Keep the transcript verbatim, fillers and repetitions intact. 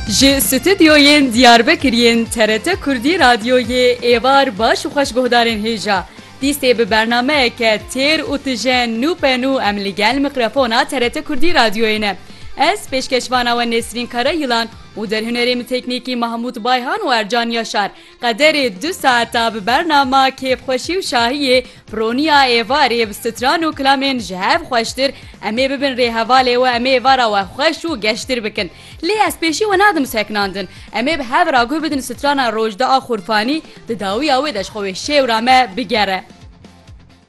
Ji stüdyoyên Diyarbekiriyên T R T Kurdî Radyoyê êvar baş û xweş guhdarên hêja. Dîstê bi bernameyeke têr û tije nû pe nû em li gel mikrofona T R T Kurdî Radyoyê ne. Ez pêşkeşvana we Nesrîn Karayılan û derhunerê teknîkî Mahmud Bayhan û Ercan Yaşar qederê du saeta bi bernama kêfxweşî û şahiyê pironiya êvarê bi stran û kilamên ji hev xweştir em ê bibin rêhevalê we em ê êvara we xweş û geştir bikin. Lê ez pêşî we nadim seknandin. Em ê bi hev raguh bidin strana rojda a xurfanî di dawiya wê de ji xwe wê şêwra me bigere.